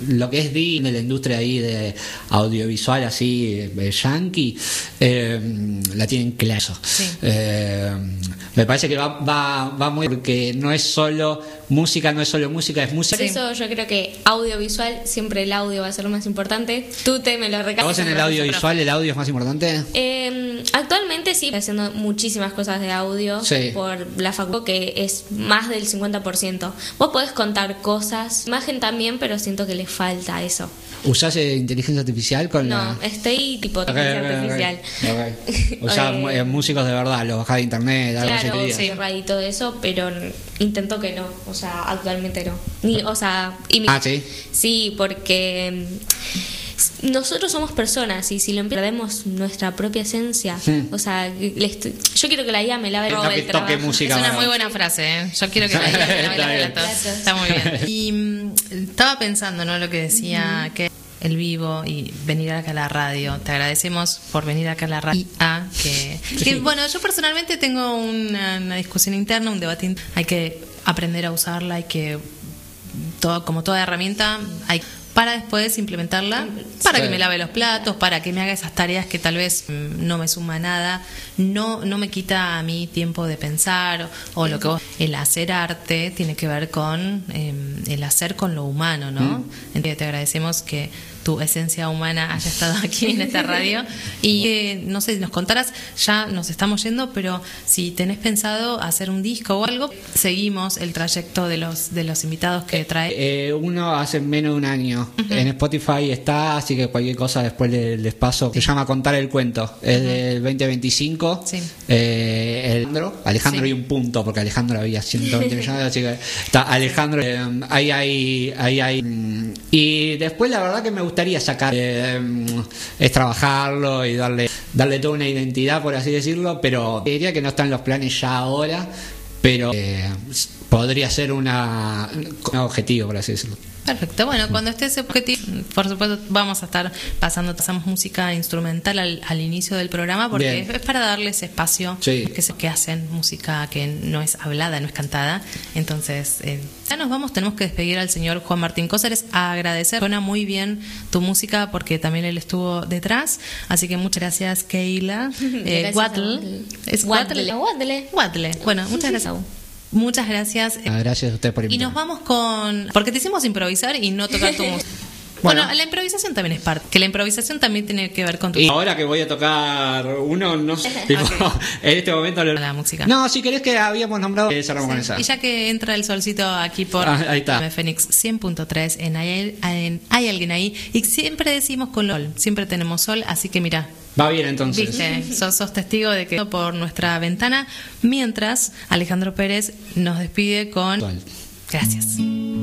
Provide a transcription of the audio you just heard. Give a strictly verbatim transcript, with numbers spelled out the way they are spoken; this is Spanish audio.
lo que es D de la industria ahí de audiovisual así eh, yankee, eh, la tienen clara. Sí. Eh, me parece que va, va, va muy, porque no es solo música, no es solo música, es música. Por eso yo creo que audiovisual, siempre el audio va a ser lo más importante. Tú te me lo recalcas. ¿Vos en el audiovisual el audio es más importante? Eh, actualmente sí, estoy haciendo muchísimas cosas de audio Sí. por la facultad, que es más del cincuenta por ciento. Vos podés contar cosas, imagen también, pero siento que le falta eso. ¿Usás eh, inteligencia artificial con No, la...? estoy tipo Ok, inteligencia ok, artificial. ok. O sea, Eh, mu- eh, músicos de verdad, los bajás de internet, algo así Claro, que digas. sí, y todo eso, pero intento que no, o sea, actualmente no. Ni, o sea, y mi- Ah, ¿sí? Sí, porque mm, nosotros somos personas y si lo perdemos nuestra propia esencia, Sí. o sea, le estoy- yo quiero que la I A me lave No, robe que el toque trabajo. música. Es una Bueno. muy buena frase, ¿eh? Yo quiero que la diga, que lave Está los bien. platos. Está muy bien. Y mm, estaba pensando, ¿no? Lo que decía que el vivo y venir acá a la radio. Te agradecemos por venir acá a la radio. A, que, que, bueno, yo personalmente tengo una, una discusión interna, un debate. in- Hay que aprender a usarla, hay que, todo, como toda herramienta, hay para después implementarla, para Sí. que me lave los platos, para que me haga esas tareas que tal vez mm, no me suma nada, no no me quita a mí tiempo de pensar, o, o lo que vos, el hacer arte tiene que ver con eh, el hacer con lo humano, ¿no? Mm. Entonces te agradecemos que tu esencia humana haya estado aquí en esta radio y eh, no sé, nos contaras, ya nos estamos yendo, pero si tenés pensado hacer un disco o algo, seguimos el trayecto de los de los invitados que trae. Eh, uno hace menos de un año. En Spotify está, así que cualquier cosa después le- les paso. Se llama Contar el Cuento. Es del veinte veinticinco. Sí. Eh, Alejandro, Alejandro Sí. y un punto, porque Alejandro había ciento veinte millones, así que está Alejandro. eh, ahí hay, ahí hay. mm, Y después la verdad que me gustaría sacar, eh, es trabajarlo y darle, darle toda una identidad, por así decirlo, pero diría que no están los planes ya ahora, pero eh, podría ser una, un objetivo, por así decirlo. Perfecto, bueno, cuando esté ese objetivo, por supuesto vamos a estar pasando, pasamos música instrumental al, al inicio del programa porque es, Bien. es para darles espacio, Sí. que, se, que hacen música que no es hablada, no es cantada. Entonces, eh, ya nos vamos, tenemos que despedir al señor Juan Martín Cóceres, a agradecer, suena muy bien tu música porque también él estuvo detrás, así que muchas gracias Keila. Eh, Gracias a Waddle. vos. ¿Es Waddle. Waddle? Waddle. Bueno, muchas gracias. Muchas gracias. Ah, Gracias a ustedes por Y invitarme. nos vamos con... Porque te hicimos improvisar y no tocar tu música. Bueno. Bueno, la improvisación también es parte. Que la improvisación también tiene que ver con tu... Y ahora que voy a tocar uno, no sé, tipo, Ok. en este momento lo- La música. No, si querés que habíamos nombrado, eh, cerramos con esa. Y ya que entra el solcito aquí por Ah, ahí está. F M Fénix cien punto tres en hay, en Hay Alguien Ahí. Y siempre decimos con LOL. Siempre tenemos sol, así que mira, Va bien entonces. viste, sos, sos testigo de que por nuestra ventana. Mientras Alejandro Pérez nos despide con... Actual. Gracias.